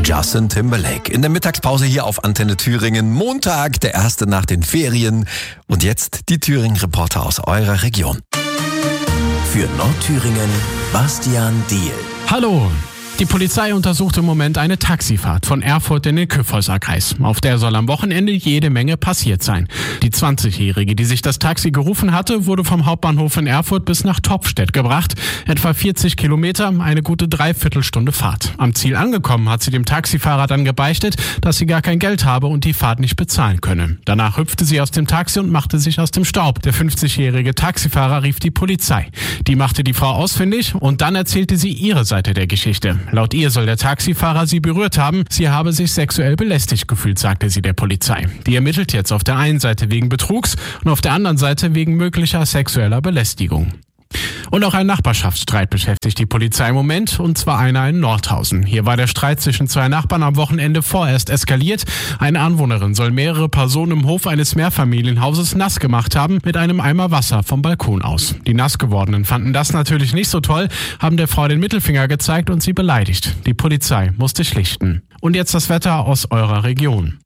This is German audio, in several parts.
Justin Timberlake. In der Mittagspause hier auf Antenne Thüringen. Montag, der erste nach den Ferien. Und jetzt die Thüringen-Reporter aus eurer Region. Für Nordthüringen, Bastian Diehl. Hallo! Die Polizei untersucht im Moment eine Taxifahrt von Erfurt in den Kyffhäuser Kreis. Auf der soll am Wochenende jede Menge passiert sein. Die 20-Jährige, die sich das Taxi gerufen hatte, wurde vom Hauptbahnhof in Erfurt bis nach Topfstedt gebracht. Etwa 40 Kilometer, eine gute Dreiviertelstunde Fahrt. Am Ziel angekommen hat sie dem Taxifahrer dann gebeichtet, dass sie gar kein Geld habe und die Fahrt nicht bezahlen könne. Danach hüpfte sie aus dem Taxi und machte sich aus dem Staub. Der 50-jährige Taxifahrer rief die Polizei. Die machte die Frau ausfindig und dann erzählte sie ihre Seite der Geschichte. Laut ihr soll der Taxifahrer sie berührt haben. Sie habe sich sexuell belästigt gefühlt, sagte sie der Polizei. Die ermittelt jetzt auf der einen Seite wegen Betrugs und auf der anderen Seite wegen möglicher sexueller Belästigung. Und auch ein Nachbarschaftsstreit beschäftigt die Polizei im Moment, und zwar einer in Nordhausen. Hier war der Streit zwischen zwei Nachbarn am Wochenende vorerst eskaliert. Eine Anwohnerin soll mehrere Personen im Hof eines Mehrfamilienhauses nass gemacht haben mit einem Eimer Wasser vom Balkon aus. Die nass gewordenen fanden das natürlich nicht so toll, haben der Frau den Mittelfinger gezeigt und sie beleidigt. Die Polizei musste schlichten. Und jetzt das Wetter aus eurer Region.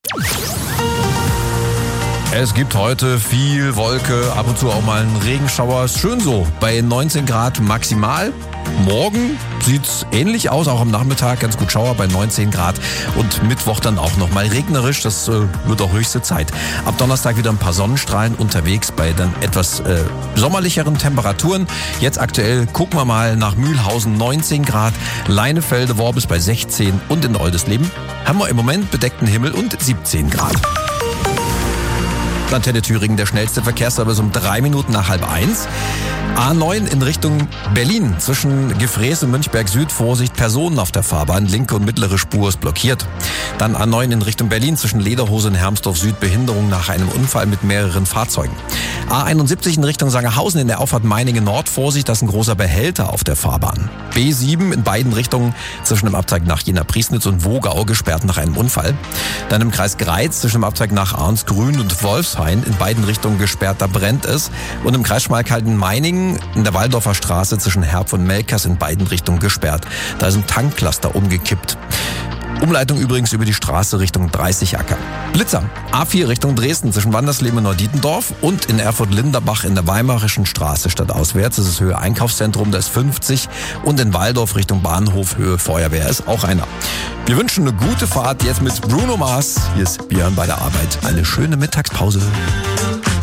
Es gibt heute viel Wolke, ab und zu auch mal einen Regenschauer. Ist schön so, bei 19 Grad maximal. Morgen sieht's ähnlich aus, auch am Nachmittag ganz gut Schauer bei 19 Grad. Und Mittwoch dann auch nochmal regnerisch, das wird auch höchste Zeit. Ab Donnerstag wieder ein paar Sonnenstrahlen unterwegs bei dann etwas sommerlicheren Temperaturen. Jetzt aktuell gucken wir mal nach Mühlhausen, 19 Grad, Leinefelde, Worbis bei 16 und in Oldesleben haben wir im Moment bedeckten Himmel und 17 Grad. Antenne Thüringen, der schnellste Verkehrsservice um 3 Minuten nach 12:30. A9 in Richtung Berlin. Zwischen Gefrees und Münchberg Süd, Vorsicht, Personen auf der Fahrbahn. Linke und mittlere Spur ist blockiert. Dann A9 in Richtung Berlin zwischen Lederhose und Hermsdorf Süd. Behinderung nach einem Unfall mit mehreren Fahrzeugen. A71 in Richtung Sangerhausen in der Auffahrt Meiningen Nord. Vorsicht, das ist ein großer Behälter auf der Fahrbahn. B7 in beiden Richtungen zwischen dem Abzweig nach Jena-Priesnitz und Wogau gesperrt nach einem Unfall. Dann im Kreis Greiz zwischen dem Abzweig nach Arnsgrün und Wolfshain in beiden Richtungen gesperrt, da brennt es. Und im Kreis Schmalkalden-Meiningen in der Waldorfer Straße zwischen Herb und Melkers in beiden Richtungen gesperrt. Da ist ein Tanklaster umgekippt. Umleitung übrigens über die Straße Richtung 30 Acker. Blitzer, A4 Richtung Dresden zwischen Wandersleben und Neudietendorf und in Erfurt-Linderbach in der Weimarischen Straße stadtauswärts. Das ist Höhe Einkaufszentrum, da ist 50 und in Waldorf Richtung Bahnhof Höhe Feuerwehr ist auch einer. Wir wünschen eine gute Fahrt jetzt mit Bruno Mars. Hier ist Björn bei der Arbeit. Eine schöne Mittagspause.